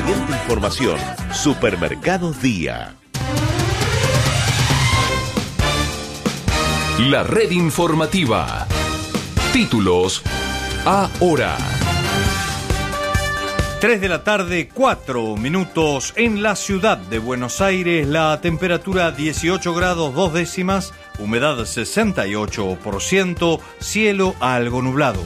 siguiente información. Supermercados Día. La red informativa. Títulos ahora. 3 de la tarde, 4 minutos en la ciudad de Buenos Aires. La temperatura 18 grados 2 décimas, humedad 68%, cielo algo nublado.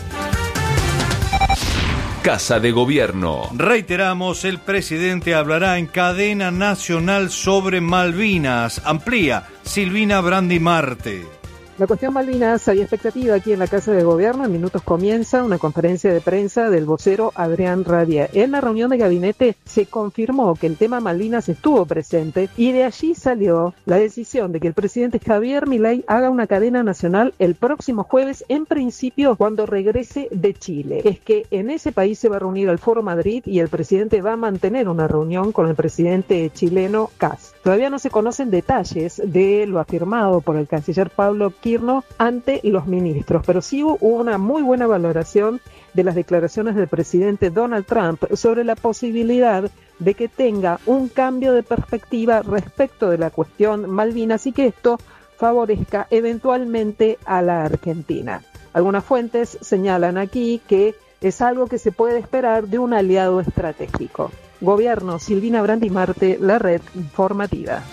Casa de Gobierno. Reiteramos, el presidente hablará en cadena nacional sobre Malvinas. Amplía Silvina Brandi Marte. La cuestión Malvinas, hay expectativa aquí en la Casa de Gobierno. En minutos comienza una conferencia de prensa del vocero Adrián Radia. En la reunión de gabinete se confirmó que el tema Malvinas estuvo presente y de allí salió la decisión de que el presidente Javier Milei haga una cadena nacional el próximo jueves, en principio cuando regrese de Chile. Es que en ese país se va a reunir el Foro Madrid y el presidente va a mantener una reunión con el presidente chileno Kast. Todavía no se conocen detalles de lo afirmado por el canciller Pablo Kirno ante los ministros, pero sí hubo una muy buena valoración de las declaraciones del presidente Donald Trump sobre la posibilidad de que tenga un cambio de perspectiva respecto de la cuestión Malvinas y que esto favorezca eventualmente a la Argentina. Algunas fuentes señalan aquí que es algo que se puede esperar de un aliado estratégico. Gobierno, Silvina Brandi Marte, la red informativa.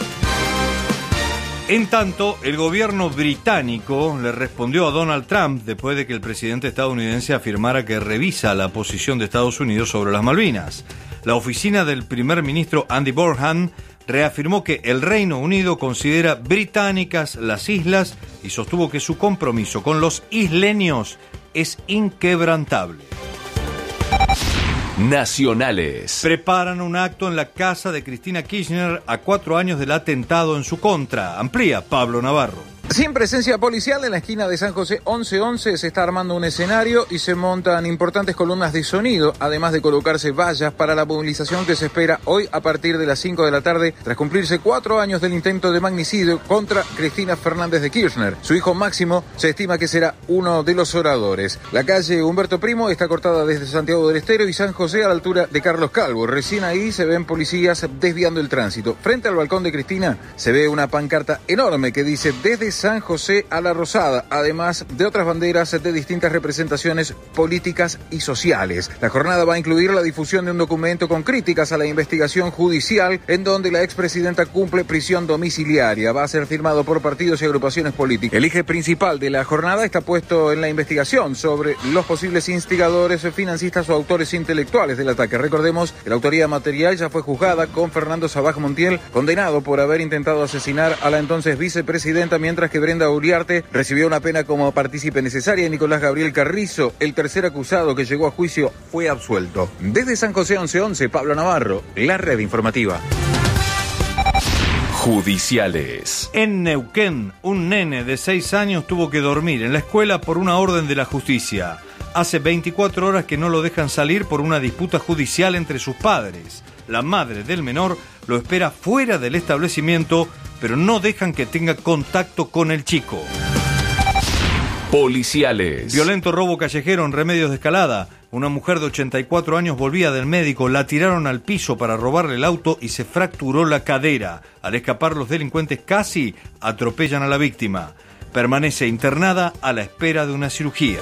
En tanto, el gobierno británico le respondió a Donald Trump después de que el presidente estadounidense afirmara que revisa la posición de Estados Unidos sobre las Malvinas. La oficina del primer ministro Andy Burnham reafirmó que el Reino Unido considera británicas las islas y sostuvo que su compromiso con los isleños es inquebrantable. Nacionales. Preparan un acto en la casa de Cristina Kirchner a 4 años del atentado en su contra. Amplía Pablo Navarro. Sin presencia policial, en la esquina de San José 1111 se está armando un escenario y se montan importantes columnas de sonido, además de colocarse vallas para la movilización que se espera hoy a partir de las 5 de la tarde, tras cumplirse 4 años del intento de magnicidio contra Cristina Fernández de Kirchner. Su hijo Máximo se estima que será uno de los oradores. La calle Humberto Primo está cortada desde Santiago del Estero y San José a la altura de Carlos Calvo. Recién ahí se ven policías desviando el tránsito. Frente al balcón de Cristina se ve una pancarta enorme que dice desde San José a la Rosada, además de otras banderas de distintas representaciones políticas y sociales. La jornada va a incluir la difusión de un documento con críticas a la investigación judicial en donde la expresidenta cumple prisión domiciliaria. Va a ser firmado por partidos y agrupaciones políticas. El eje principal de la jornada está puesto en la investigación sobre los posibles instigadores, financistas o autores intelectuales del ataque. Recordemos que la autoría material ya fue juzgada con Fernando Sabaj Montiel, condenado por haber intentado asesinar a la entonces vicepresidenta, mientras que Brenda Uriarte recibió una pena como partícipe necesaria y Nicolás Gabriel Carrizo, el tercer acusado que llegó a juicio, fue absuelto. Desde San José 1111, Pablo Navarro, la red informativa. Judiciales. En Neuquén, un nene de 6 años tuvo que dormir en la escuela por una orden de la justicia. Hace 24 horas que no lo dejan salir por una disputa judicial entre sus padres. La madre del menor lo espera fuera del establecimiento, pero no dejan que tenga contacto con el chico. Policiales. Violento robo callejero en Remedios de Escalada. Una mujer de 84 años volvía del médico, la tiraron al piso para robarle el auto y se fracturó la cadera. Al escapar, los delincuentes casi atropellan a la víctima. Permanece internada a la espera de una cirugía.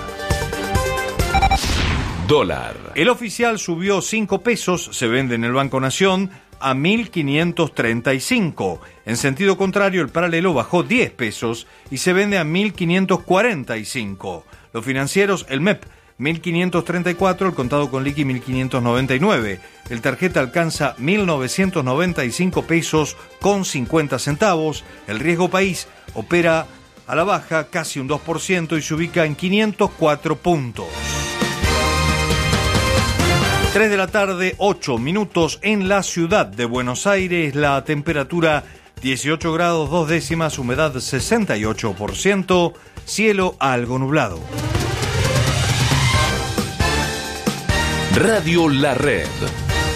Dólar. El oficial subió 5 pesos, se vende en el Banco Nación, a 1.535. En sentido contrario, el paralelo bajó 10 pesos y se vende a 1.545. Los financieros, el MEP, 1.534, el contado con liqui 1.599. El tarjeta alcanza 1.995 pesos con 50 centavos. El riesgo país opera a la baja casi un 2% y se ubica en 504 puntos. 3 de la tarde, 8 minutos en la ciudad de Buenos Aires. La temperatura 18 grados 2 décimas, humedad 68%, cielo algo nublado. Radio La Red.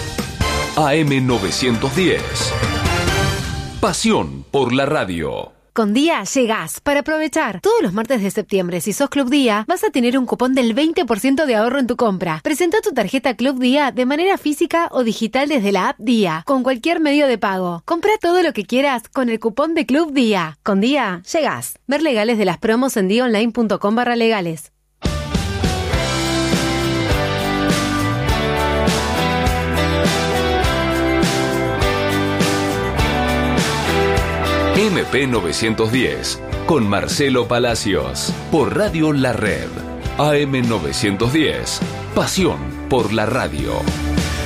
AM 910. Pasión por la radio. Con Día llegás para aprovechar. Todos los martes de septiembre, si sos Club Día, vas a tener un cupón del 20% de ahorro en tu compra. Presenta tu tarjeta Club Día de manera física o digital desde la app Día, con cualquier medio de pago. Compra todo lo que quieras con el cupón de Club Día. Con Día llegás. Ver legales de las promos en diaonline.com/legales. MP 910 con Marcelo Palacios por Radio La Red. AM 910. Pasión por la radio.